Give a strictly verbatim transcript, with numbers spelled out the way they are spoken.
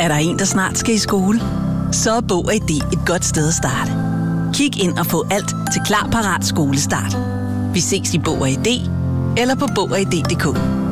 Er der en, der snart skal i skole? Så er Bog og I D et godt sted at starte. Kig ind og få alt til klar, parat skolestart. Vi ses i Bog og I D eller på bog og i d punktum d k.